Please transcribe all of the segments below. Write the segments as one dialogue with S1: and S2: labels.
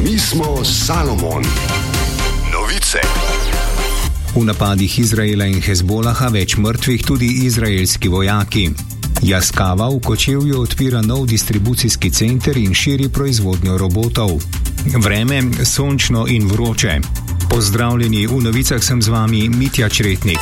S1: Mi smo Salomon. Novice.
S2: V napadih Izraela in Hezbolaha več mrtvih, tudi izraelski vojaki. Yaskawa v Kočevju odpira nov distribucijski center in širi proizvodnjo robotov. Vreme sončno in vroče. Pozdravljeni, v novicah sem z vami Mitja Čretnik.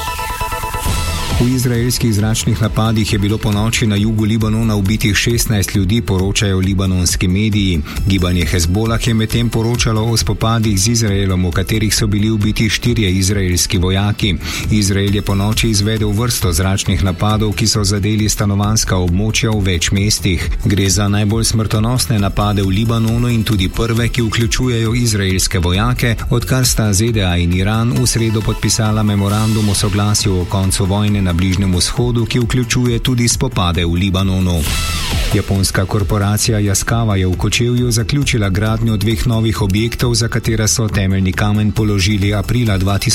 S2: V izraelskih zračnih napadih je bilo ponoči na jugu Libanona ubitih 16 ljudi, poročajo libanonski mediji. Gibanje Hezbolah je medtem poročalo o spopadih z Izraelom, v katerih so bili ubiti 4 izraelski vojaki. Izrael je ponoči izvedel vrsto zračnih napadov, ki so zadeli stanovanjska območja v več mestih. Gre za najbolj smrtonosne napade v Libanonu in tudi prve, ki vključujejo izraelske vojake, odkar sta ZDA in Iran v sredo podpisala memorandum o soglasju o koncu vojne na Bližnjem vzhodu, ki vključuje tudi spopade v Libanonu. Japonska korporacija Yaskawa je v Kočevju zaključila gradnjo 2 novih objektov, za katera so temeljni kamen položili aprila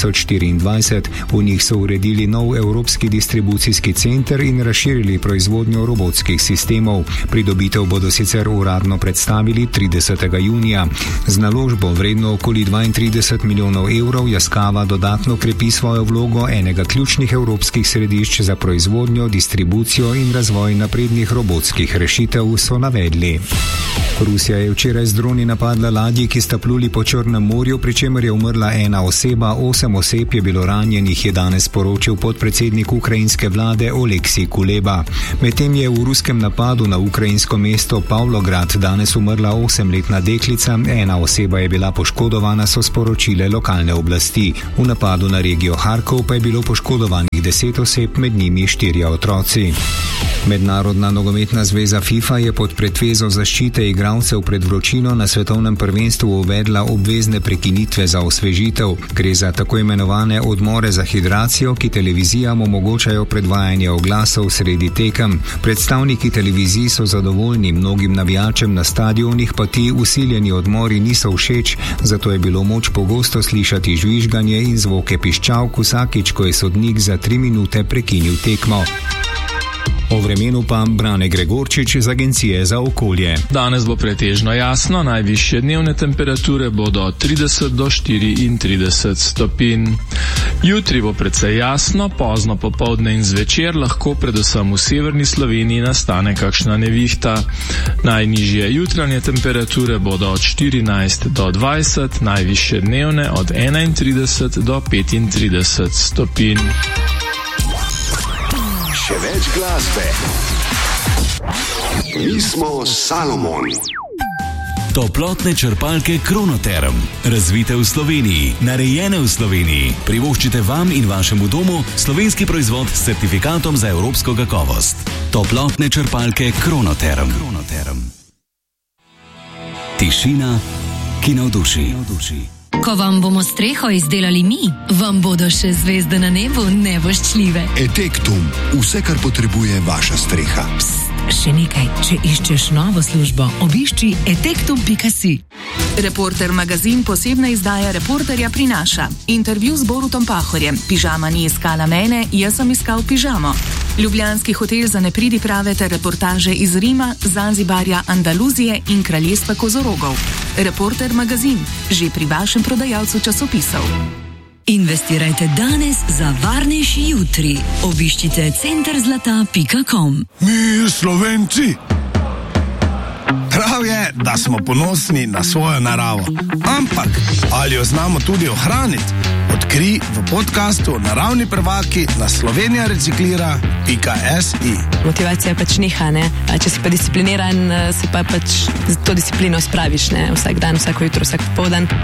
S2: 2024. V njih so uredili nov evropski distribucijski center in razširili proizvodnjo robotskih sistemov. Pridobitev bodo sicer uradno predstavili 30. junija. Z naložbo vredno okoli 32 milijonov evrov Yaskawa dodatno krepi svojo vlogo enega ključnih evropskih središč za proizvodnjo, distribucijo in razvoj naprednih robotskih rešitev, so navedli. Rusija je včeraj z droni napadla ladji, ki sta pluli po Črnem morju, pri čemer je umrla ena oseba, 8 oseb je bilo ranjenih, je danes poročil podpredsednik ukrajinske vlade Oleksij Kuleba. Medtem je v ruskem napadu na ukrajinsko mesto Pavlograd danes umrla 8-letna deklica, ena oseba je bila poškodovana, so sporočile lokalne oblasti. V napadu na regijo Harkov pa je bilo poškodovanih 10 oseb, med njimi 4 otroci. Mednarodna nogometna zveza FIFA je pod pretvezo zaščite igralcev pred vročino na svetovnem prvenstvu uvedla obvezne prekinitve za osvežitev. Gre za tako imenovane odmore za hidracijo, ki televizijam omogočajo predvajanje oglasov sredi tekem. Predstavniki televizij so zadovoljni, mnogim navijačem na stadionih pa ti usiljeni odmori niso všeč, zato je bilo moč pogosto slišati žvižganje in zvoke piščalk vsakič, ko je sodnik za 3 minute prekinil tekmo. O vremenu pa Brane Gregorčič z Agencije za okolje.
S3: Danes bo pretežno jasno, najvišje dnevne temperature bodo 30 do 34 stopinj. Jutri bo precej jasno, pozno popoldne in zvečer lahko predvsem v severni Sloveniji nastane kakšna nevihta. Najnižje jutranje temperature bodo od 14 do 20, najvišje dnevne od 31 do 35 stopinj.
S1: Še več glasbe. Mi smo Salomon.
S4: Toplotne črpalke Kronoterm. Razvite v Sloveniji, narejene v Sloveniji. Privoščite vam in vašemu domu slovenski proizvod s certifikatom za evropsko kakovost. Toplotne črpalke Kronoterm. Tišina, ki navduši.
S5: Ko vam bomo streho izdelali mi, vam bodo še zvezde na nebu nevoščljive.
S1: Etektum, vse, kar potrebuje vaša streha.
S5: Psst, še nekaj, če iščeš novo službo, obišči etektum.si.
S6: Reporter magazin posebna izdaja Reporterja prinaša. Intervju z Borutom Pahorjem. Pižama ni iskala mene, jaz sem iskal pižamo. Ljubljanski hotel za nepridiprave ter reportaže iz Rima, Zanzibarja, Andaluzije in kraljestva kozorogov. Reporter magazin, že pri vašem prodajalcu časopisov.
S5: Investirajte danes za varnejši jutri. Obiščite centerzlata.com.
S7: Mi Slovenci! Prav je, da smo ponosni na svojo naravo. Ampak, ali jo znamo tudi ohraniti? Odkrij v podcastu Naravni prvaki na slovenijareciklira.si.
S8: Motivacija pač niha, ne? Če si pa discipliniran, si pa pač to disciplino spraviš, ne? Vsak dan, vsako jutro, vsak popoldan.